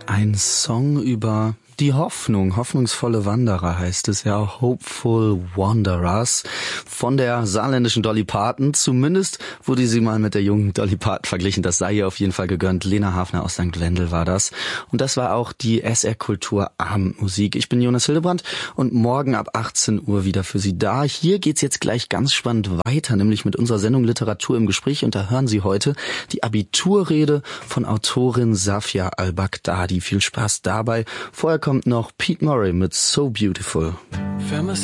Ein Song über die Hoffnung, hoffnungsvolle Wanderer heißt es ja, Hopeful Wanderers von der saarländischen Dolly Parton. Zumindest wurde sie mal mit der jungen Dolly Parton verglichen. Das sei ihr auf jeden Fall gegönnt. Lena Hafner aus St. Wendel war das. Und das war auch die SR Kultur Abendmusik. Ich bin Jonas Hildebrandt und morgen ab 18 Uhr wieder für Sie da. Hier geht's jetzt gleich ganz spannend weiter, nämlich mit unserer Sendung Literatur im Gespräch. Und da hören Sie heute die Abiturrede von Autorin Safia Al-Baghdadi. Viel Spaß dabei. Vorher kommt noch Pete Murray mit So Beautiful.